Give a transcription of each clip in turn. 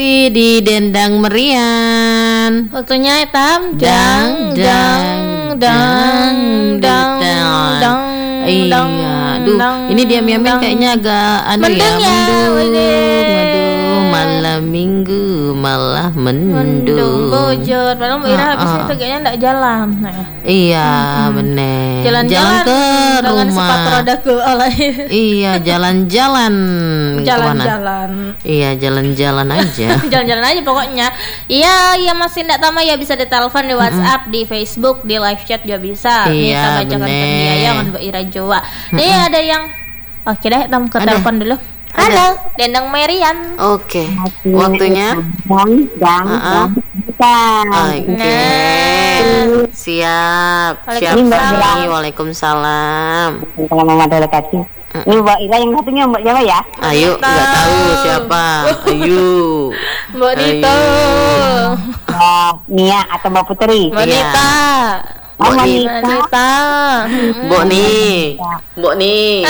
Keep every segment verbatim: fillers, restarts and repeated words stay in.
Di Dendang Merian. Waktunya hitam. Dang dang dang dang dang. Iya, duh, ini dia miamin kayaknya agak anu ya, mendung, aduh, malam minggu malah mendung. Bojor, padahal Mbak Ira habis itu kayaknya enggak jalan. Nah. Iya, bener. Jalan-jalan ke dengan rumah. sepatu roda ke oleh. Iya, jalan-jalan. Jalan-jalan. Iya, jalan-jalan aja. Jalan-jalan aja pokoknya. Iya, iya masih enggak tahu ya bisa ditelepon di WhatsApp, mm-hmm. di Facebook, di live chat juga bisa. Iya, kita bacakan pendiayangan Mbak Ira Jawa. Nih mm-hmm. ada yang oke deh, kita ke telepon dulu. Halo, Dendang Merian. Oke. Okay. Waktunya Dang dang uh-uh. Oke. Okay. Siap. Siap Sani. Waalaikumsalam. Waalaikumsalam. Ini Mbak Ira yang satunya Mbak Jawa ya? Ayo, nggak tahu siapa. Ayo. Mbak Dito. Mbak Nia atau Mbak Putri? Mbak Nita. Oh, Mbak Nita. Mbok nih. Mbok nih.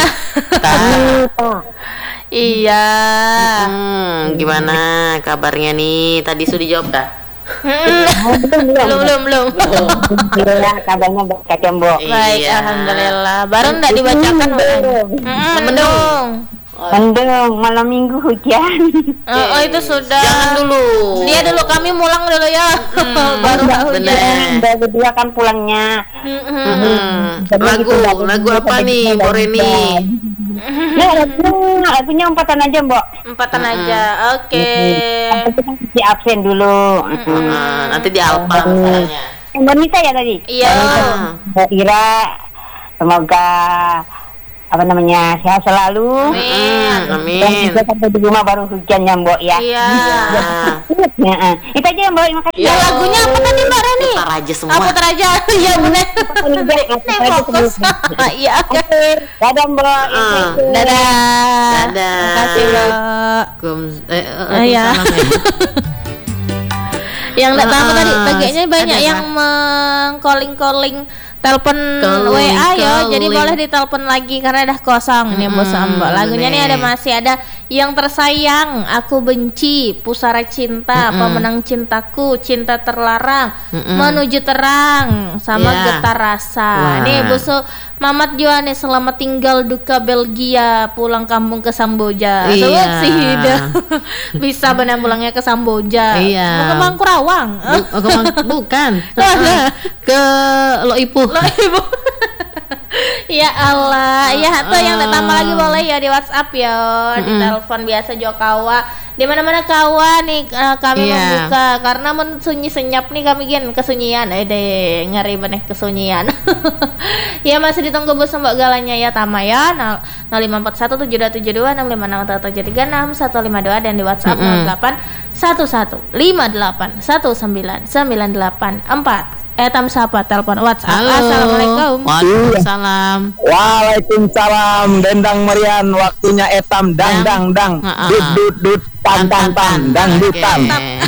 Iya. Hmm, gimana kabarnya nih? Tadi sudah dijawab dah? belum belum belum. Alhamdulillah kabarnya baik ya Mbok. Baik, alhamdulillah. Baru enggak dibacakan mendung. Mendung, malam minggu hujan. Oh, oh itu sudah. Jangan dulu. Dia dulu kami mulang dulu ya. Baru hujan. Udah berdua kan pulangnya. Lagu, lagu apa nih, Boreni? Ya, lagunya empatan aja, Mbok. Empatan aja. Oke. Di absen dulu. Nanti di alpa misalnya. Mbak Nita ya tadi? Iya. Mbak Ira, semoga apa namanya sehat selalu. Amin. Amin. Dan juga sampai di rumah baru hujan ya Mbok ya. Iya. Ya, itu aja Mbok, terima kasih. Ya, lagunya apa tadi Mbak Reni? Putar aja semua. Apa putar aja? Iya benar. Fokus. Iya. Dadah Mbok. Dadah. Dadah. Terima kasih Mbak. Eh, iya. Yang enggak tahu tadi, kayaknya banyak yang meng-calling-calling telepon W A ya, jadi boleh ditelepon lagi karena udah kosong nih bos Mbak. Lagunya nih ada masih ada Yang Tersayang, Aku Benci, Pusara Cinta, mm-mm. Pemenang Cintaku, Cinta Terlarang, mm-mm. Menuju Terang, sama yeah. Getar Rasa. Wah. Nih busu Mamat Joane, Selamat Tinggal Duka Belgia, Pulang Kampung ke Samboja. Iya. Sih bisa benar pulangnya ke Samboja. Iya. Mau ke Mangkurawang? Bu- ke Mang- bukan. Ke Loipuh. Loh ibu. Ya Allah, ya atau yang tambah lagi boleh ya di WhatsApp ya, di telepon biasa juga kawa. Di mana-mana kawa nih uh, kami yeah. membuka karena men sunyi senyap nih kami gen kesunyian. Eh deh ngeri bener kesunyian. Ya masih ditunggu bos Mbak galanya ya Tama ya. nol lima empat satu tujuh dua tujuh dua enam lima enam tujuh tiga enam satu lima dua dan di WhatsApp nol delapan satu satu lima delapan satu sembilan sembilan delapan empat. Etam sapa telepon WhatsApp. Halo. Assalamualaikum. Waalaikumsalam. Waalaikumsalam. Dendang Merian, waktunya Etam dang dang dang. Dut dut dut tan tan tan dang dutan.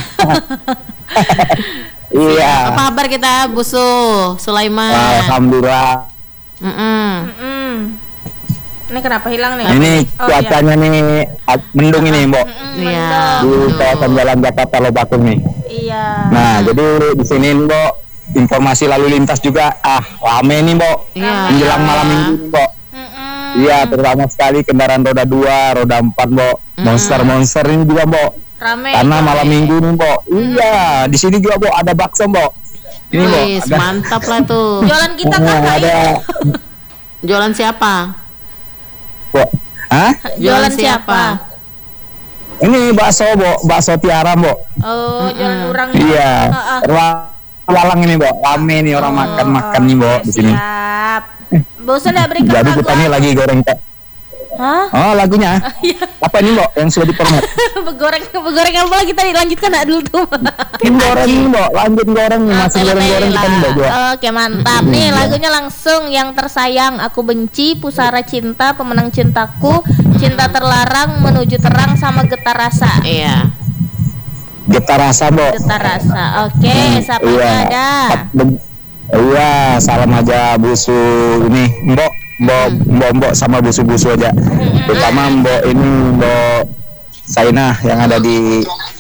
Iya. Apa kabar kita Busu Sulaiman? Alhamdulillah. Mm-mm. Mm-mm. Ini kenapa hilang nih? Ini oh, cuacanya iya. nih mendung ini, Mbok. Iya. Di kawasan Jalan Jakarta Lobakung nih. Iya. Nah, jadi di sini, Mbok, informasi lalu lintas juga ah rame nih, Mbok. Iya. Menjelang malam minggu nih, Mbok. Iya, terutama sekali kendaraan roda dua, roda empat, Mbok. Monster-monster ini juga, Mbok. Rame. Karena malam minggu nih, Mbok. Iya, di sini juga, Mbok, ada bakso, Mbok. Ini, Mbok. Wih, mantap lah tuh. Jualan kita kan Nah, ada Jualan siapa? Mbok. Hah? Jualan siapa? Ini bakso, Mbok. Bakso Tiara, Mbok. Oh, jualan orang. Iya. Heeh. Walang ini, Mbok. Rame nih orang Oh, makan-makan nih, Mbok, di sini. Siap. Bosan enggak berikan Jadi lagu? kita nih lagi goreng teh. Hah? Oh, lagunya. Apa ini, Mbok, yang sudah dipromot? Begoreng, begoreng apa lagi tadi lanjutkan enggak dulu tuh. Ini goreng nih, Mbok. Lanjut goreng nih, masih goreng-goreng kita nih, Mbok. Oke, mantap. Nih lagunya langsung Yang Tersayang, Aku Benci, Pusara Cinta, Pemenang Cintaku, Cinta Terlarang, Menuju Terang, sama Getar Rasa. Iya. Getar Rasa, Mbok. Getar Rasa. Oke, siapanya ada? Iya, salam aja Busu ini, Mbok, Mbok, Mbok, Mbok sama Busu-busu aja. Terutama Mbok ini, Mbok Sainah yang ada di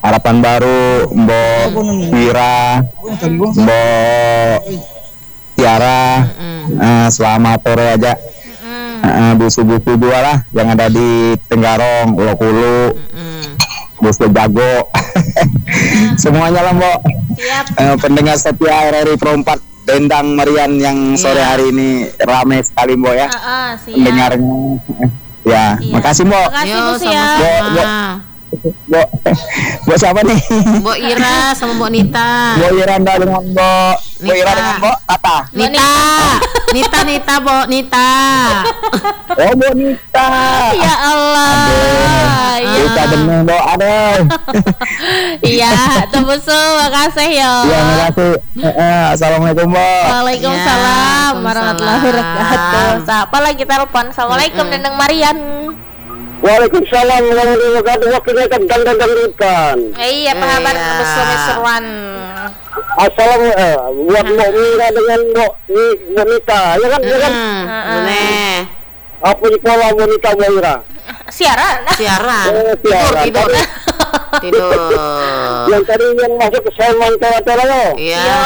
Harapan Baru, Mbok Wira, Mbok Tiara, uh, selamat sore aja. Uh, busu-busu dua lah yang ada di Tenggarong, Ulokulu, busu jago, semuanya lah Mbok. Siap. Uh, pendengar setia R R I Pro empat Dendang Marian yang sore hari ini ramai sekali Mbok ya. Uh, uh, siap. Pendengarnya. Ya, Iya. makasih Mbok. Makasih Yo, Bu Siap. sama-sama. Mbok, Mbok, Mbok, Mbok siapa nih? Mbok Ira sama Mbok Nita. Mbok Iranda dengan Mbok, Mbok Ira Nita. dengan Mbok Tata. Nita. Nita, Nita, Mbok Nita. Oh, Mbok Nita. Ya Allah. Iya. Kita bener Mbok, aduh. Iya, tuh Busu, makasih yo. Ya, makasih. Eh, eh, Assalamualaikum Mbok. Waalaikumsalam Ya, warahmatullahi wabarakatuh. Siapa lagi telepon? Assalamualaikum Dendang Marian. Waalaikumsalam warahmatullahi wabarakatuh. Waktunya kan dangdang-dangdutan. Eh, iya, apa Iya. kabar Busu Miserwan? Assalamualaikum eh, buat Mbok Mira dengan Mbok Ni- Mbok Nita. Ya kan, ya kan? Hmm, boleh. Apa di pola Mbok Nita Mbok Mira? Siaran. Siaran. Oh, Tidur, siaran. tidur. Tidur. Yang tadi yang masuk ke Salman Tera-Tera lo. Iya. Yo.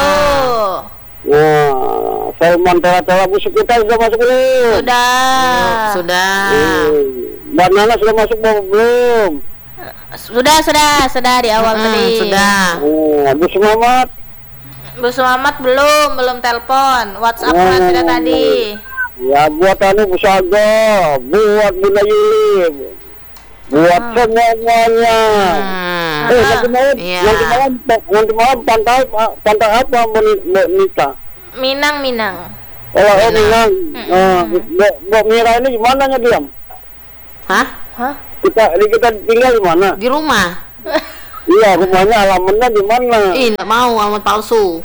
Wah, Salman Tera-Tera busuk kita sudah masuk belum? Sudah. Sudah. Hmm. Mbak Nana sudah masuk belum? Sudah, sudah, sudah di awal Hmm, tadi. sudah. Oh, Abu Semangat. Bu Selamat belum, belum telepon. WhatsApp Oh. kan sudah tadi. Ya buat anu Bu Saga, buat Bunda Yuli, buat Ah. semuanya. Hmm. Eh, nanti malam, Iya. nanti malam, nanti malam pantai, pantai apa Mbak Ni- Mbak Nita? Minang, Minang. Oh, oh, Minang. Minang. Ah, Mbak Mbak Mira ini gimana nya diam? Hah? Hah? Kita kita tinggal di mana? Di rumah? Iya, rumahnya alamatnya di mana? Ih, nggak mau, alamat palsu.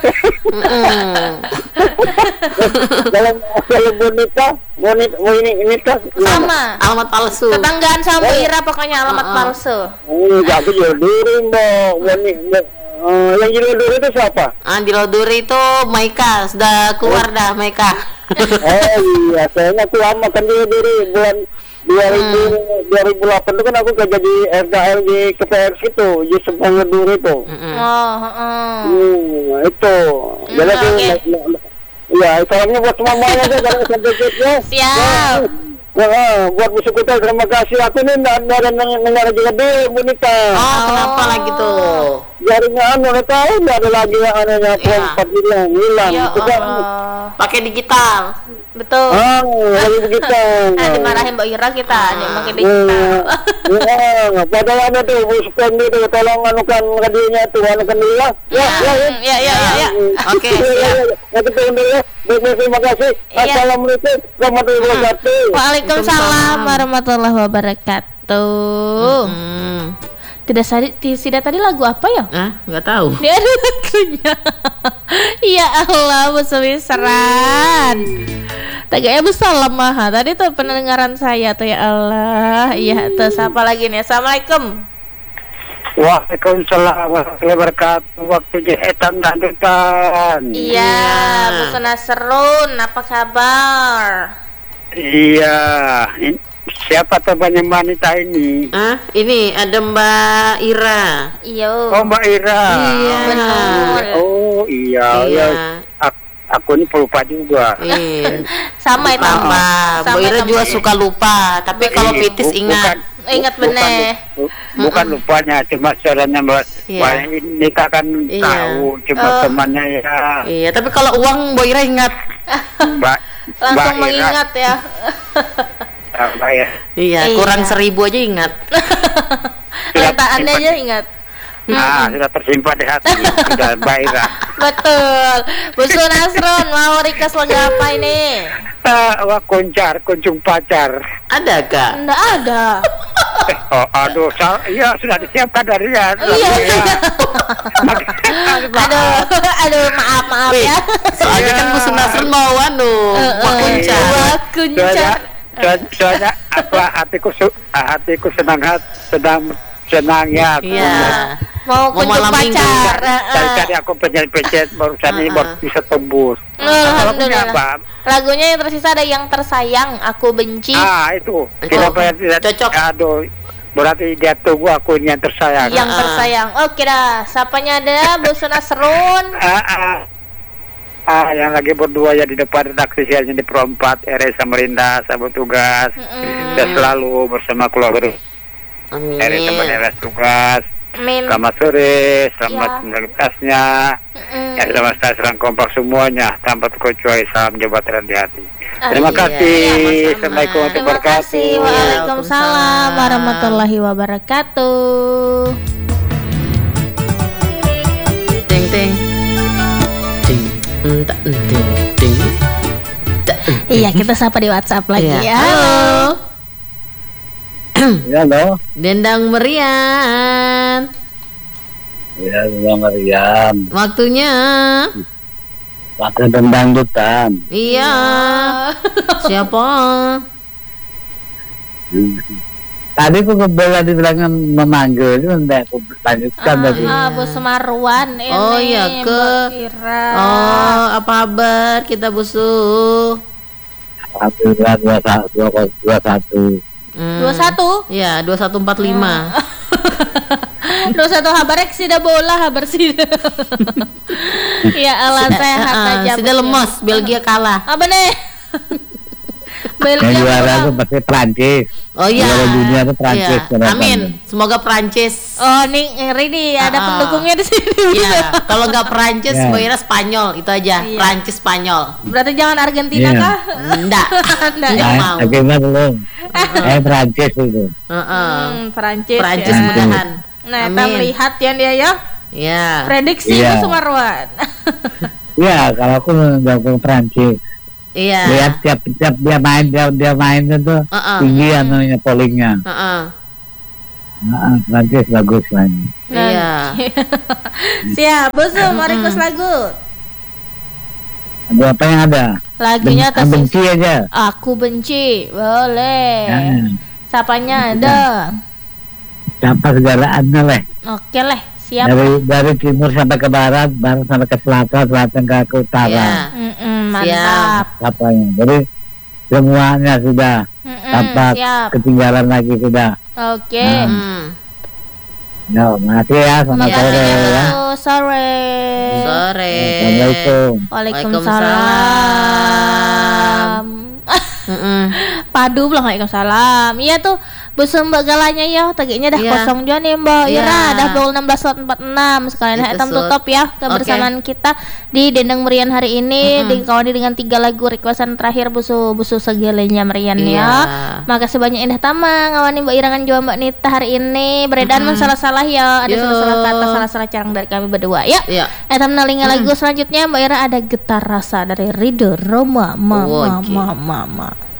Mm-mm. Kalau kalau bonita, bonita, oh ini Nita. Sama. Alamat palsu. Tetanggaan sama Bu Ira pokoknya alamat Uh-uh. palsu. Oh, jadi jual diri Mbak. Boni, Mbak. Eh, yang jual diri itu siapa? Ah, di Loduri itu Maika sudah keluar dah Maika. Oh iya, saya tuh lama kan jual diri bulan dua ribu dua ribu delapan itu kan aku kerja di R K L di K P R itu, di Sepang Duri itu. Mm-mm. Oh, heeh. Hmm, itu. Jadi Hmm, tuh, oke. ya, salamnya buat semuanya aja dari sedikitnya. Siap. Wah, buat musuh kita terima kasih. Aku ini nggak ada dengar juga deh, Bu Nita. Oh, kenapa lagi tuh? Jaringan anu nggak tahu, nggak ada lagi yang anehnya Iya. empat hilang, hilang. Ya Itu kan. Allah. Pakai digital. Betul. Ah, lagi begitu. Ah, dimarahin Mbak Ira kita, nih makin digital. Ya, padahal ada tuh Bu Sukendi tuh, tolong anukan radionya tuh, anukan dulu ya. Ya, ya, ya. Ya, ya, ya, ya. Oke, Ya, ya, siap. ya. Nanti turun dulu ya. Baik, terima kasih. Iya. Assalamualaikum warahmatullahi wabarakatuh. Waalaikumsalam warahmatullahi wabarakatuh. Hmm. Tidak tadi, tidak tadi lagu apa ya? Ah, nggak tahu. Dia ada lagunya. Ya Allah, besar-besaran. Taganya besar lemah. Tadi tuh pendengaran saya tuh, ya Allah. Iya, tuh siapa lagi nih? Assalamualaikum. Waalaikumsalam warahmatullahi wabarakatuh. Waktunya etam dan depan. Iya, Bu Nasrun, apa kabar? Iya. Ini, siapa temannya wanita ini? Ah, ini ada Mbak Ira. Iya. Oh, Mbak Ira. Iya. Betul. Oh, iya. Iya. Ya. Aku, aku ini pelupa juga. Iya. Sama itu. Apa? Sama Bu Ira sama juga ya. suka lupa, tapi kalau Iya, pitis bu- ingat. bukan- Ingat bu- bukan bener. lu- Bukan lupanya, cuma caranya Mbak. Iya. Mbak ini kan Iya. tahu, cuma Oh. temannya ya. Iya, tapi kalau uang Bu Ira ingat. Mbak. Langsung Mbak Ira. mengingat ya. Ah, Mbak Ira. Iya, Iya. kurang seribu aja ingat. Letaannya aja ingat. Ah, sudah tersimpan di hati. Sudah Mbak Ira. Betul. Bu Nasrun, mau request lagu apa ini? Ah, wah, koncar, kunjung pacar. Ada gak? Enggak ada. Eh, oh, aduh, sa- iya sudah disiapkan dari ya. Iya. Aduh, aduh, maaf, maaf Wih, ya. soalnya kan Bu Nasrun mau anu, Pak Kuncar. Wah, kuncar. Soalnya, so- soalnya apa hatiku su- ah, hatiku senang hat, sedang senangnya. aku. Iya. Mau Mau kunjung malam minggu. pacar. Dari tadi aku pencet-pencet barusan ini Ah, baru ah. bisa tembus. Alhamdulillah. Lagunya apa? Lagunya yang tersisa ada yang tersayang, aku benci. Ah, itu. Itu Kenapa yang tidak cocok. Aduh, Berarti dia tunggu akunnya tersayang. Yang tersayang. Oke dah. Sapanya ada Bos Nasrun. Ah, ah. Ah, yang lagi berdua ya di depan redaksi siarnya di Pro empat R S Samarinda, sahabat tugas. Mm-mm. Dan selalu bersama keluarga. Amin. R S Samarinda tugas. Amin. Selamat sore, selamat Ya. melintasnya. Mm-mm. Ya, selamat start serang kompak semuanya tanpa terkecuali, salam jabatan di hati. Terima iya. kasih. Iya, sama-sama. Assalamualaikum warahmatullahi Terima kasih. wabarakatuh. Waalaikumsalam warahmatullahi wabarakatuh. Ting ting. Ting. Entak ting ting. Tak, ting. Iya, kita sapa di WhatsApp lagi Iya. ya. Halo. Ya lo, Dendang Merian. ya Bang Mariam. Waktunya. Pakai dendang dutan. Iya. Siapa? Tadi aku kebetulan dibilangin memanggil, itu nanti aku lanjutkan tadi. Ah, Bos Marwan ini. Oh, iya, ke- Mbak Ira. Oh, apa kabar kita busu? Alhamdulillah dua satu dua satu. Hmm. Dua satu. Ya, dua satu empat lima. Dua satu habarek sih dah bola habar sih. Ya Allah sehat aja. Sudah lemos, Belgia kalah. Apa nih? Yang Belgia juara menang. itu pasti Prancis. Oh iya. Juara dunia itu Prancis. Iya. Amin. Semoga Prancis. Oh nih ngeri nih ada Ah. pendukungnya di sini. Iya, kalau nggak Prancis, Ya. Mbak Ira Spanyol, itu aja. Iya. Prancis Spanyol. Berarti jangan Argentina Iya. kah? Enggak. Enggak. Nggak mau. Akhirnya belum. Eh Prancis itu. Heeh. Hmm, Prancis. Prancis ya. mudahan. Nah, kita Amin. melihat ya dia ya. Ya. Prediksi Iya. Bos Marwan. Ya kalau aku mendukung Prancis. Iya. Lihat tiap tiap dia main dia dia main itu Heeh. tinggi anunya pollingnya. Heeh. Nah, Prancis bagus main. Iya. Siap, Bos, mari kus lagu. Ada apa yang ada? Lagunya Ben- atas benci aja. Aku benci. Boleh. Nah, Sapanya ada. siapa segalaannya leh. Oke lah, siap. Dari dari timur sampai ke barat, barat sampai ke selatan, selatan ke, ke utara. Iya. Mm-mm, mantap. Siapanya. Jadi semuanya sudah Mm-mm, tanpa siap. ketinggalan lagi sudah. Oke. Nah. Hmm. Ya, makasih ya, selamat Iya, sore iya. ya. Halo, sore. Sore. Assalamualaikum. Waalaikumsalam. Mm-mm. Padu bilang Waalaikumsalam. Iya tuh busum mbak galanya ya, tagiknya dah Iya. kosong juga nih Mbak Iya. Ira, dah pukul enam belas empat puluh enam sekalian Itu, hitam Sud. tutup ya kebersamaan kita di Dendang Merian hari ini. Mm-mm. Dikawani dengan tiga lagu requestan terakhir busu busu segalanya Merian Iya. ya. Makasih banyak Indah Tama ngawani Mbak Ira kan juga Mbak Nita hari ini. Beredan Mm-mm. salah-salah ya, ada Yo. salah-salah kata, salah-salah carang dari kami berdua ya. Iya. Eta menalinga lagu selanjutnya Mbak Ira ada Getar Rasa dari Ridho Roma Mama Oke. Mama Mama.